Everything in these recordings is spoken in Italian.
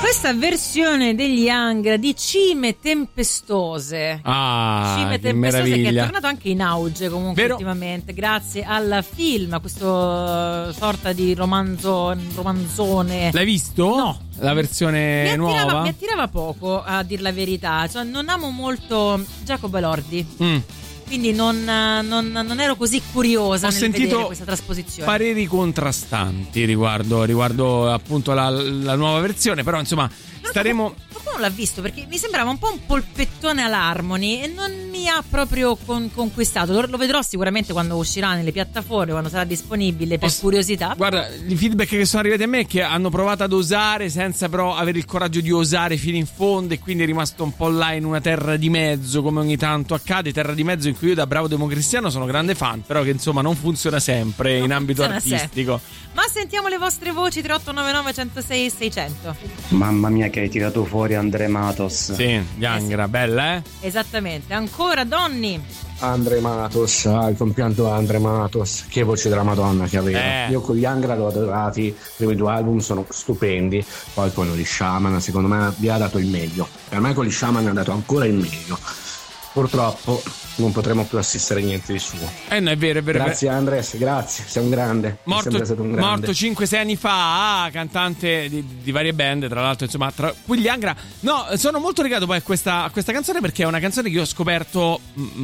Questa versione degli Angra di Cime Tempestose. Cime Tempestose meraviglia. che è tornato anche in auge comunque. Vero? Ultimamente, grazie al film, a questo sorta di romanzone. L'hai visto? No. La versione nuova? Mi attirava poco, a dir la verità. Cioè, non amo molto Giacomo Elordi. Quindi non ero così curiosa nel vedere questa trasposizione. Pareri contrastanti riguardo appunto la nuova versione, però insomma staremo. Qualcuno l'ha visto, perché mi sembrava un po' un polpettone all'Harmony e non mi ha proprio conquistato. Lo vedrò sicuramente quando uscirà nelle piattaforme, quando sarà disponibile, per curiosità. Guarda, i feedback che sono arrivati a me è che hanno provato ad osare senza però avere il coraggio di osare fino in fondo, e quindi è rimasto un po' là in una terra di mezzo, come ogni tanto accade, terra di mezzo in cui io da bravo democristiano sono grande fan, però che insomma non funziona sempre in ambito artistico. Ma sentiamo le vostre voci. 3899 106 600. Mamma mia che hai tirato fuori Andre Matos. Sì, gli Angra, bella, Esattamente. Ancora Donny. Andre Matos, il compianto Andre Matos, che voce della Madonna che aveva. Io con gli Angra l'ho adorati, i primi due album sono stupendi, poi quello di Shaman secondo me vi ha dato il meglio, per me con gli Shaman ha dato ancora il meglio. Purtroppo non potremo più assistere a niente di suo. No, è vero. Grazie Andres, grazie, sei un grande. Morto 5-6 anni fa, cantante di varie band, tra l'altro, insomma, tra cui gli Angra. No, sono molto legato poi a questa canzone, perché è una canzone che io ho scoperto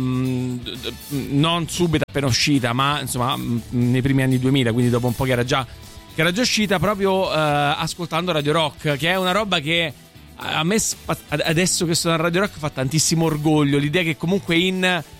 non subito appena uscita, ma insomma nei primi anni 2000, quindi dopo un po' che era già uscita, proprio ascoltando Radio Rock, che è una roba che a me adesso che sono a Radio Rock fa tantissimo orgoglio, l'idea che comunque in